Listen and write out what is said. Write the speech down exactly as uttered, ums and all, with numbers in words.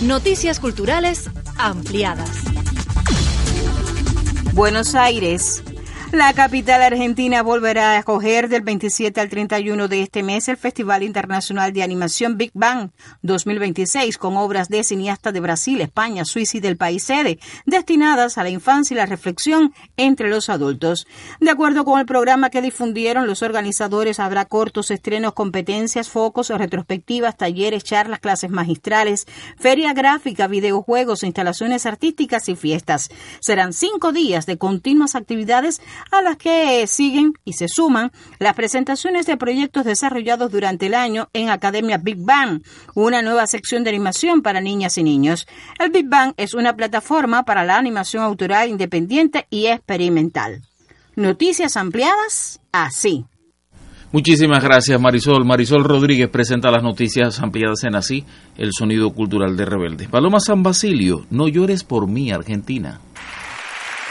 Noticias culturales ampliadas. Buenos Aires. La capital argentina volverá a acoger del veintisiete al treinta y uno de este mes el Festival Internacional de Animación Big Bang dos mil veintiséis, con obras de cineastas de Brasil, España, Suiza y del país sede, destinadas a la infancia y la reflexión entre los adultos. De acuerdo con el programa que difundieron los organizadores, habrá cortos, estrenos, competencias, focos, retrospectivas, talleres, charlas, clases magistrales, feria gráfica, videojuegos, instalaciones artísticas y fiestas. Serán cinco días de continuas actividades a las que siguen y se suman las presentaciones de proyectos desarrollados durante el año en Academia Big Bang, una nueva sección de animación para niñas y niños. El Big Bang es una plataforma para la animación autoral independiente y experimental. Noticias ampliadas así. Muchísimas gracias, Marisol. Marisol Rodríguez presenta las noticias ampliadas en Así, el sonido cultural de Rebelde. Paloma San Basilio, no llores por mí, Argentina.